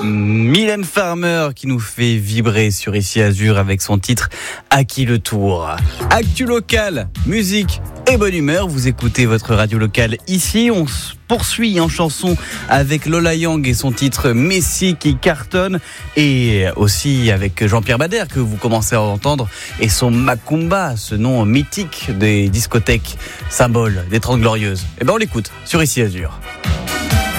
Mylène Farmer qui nous fait vibrer sur Ici Azur avec son titre À qui le tour. Actu local, musique et bonne humeur. Vous écoutez votre radio locale ici. On se poursuit en chanson avec Lola Young et son titre Messi qui cartonne. Et aussi avec Jean-Pierre Bader que vous commencez à entendre et son Macumba, ce nom mythique des discothèques, symbole des 30 Glorieuses. Et ben on l'écoute sur Ici Azur.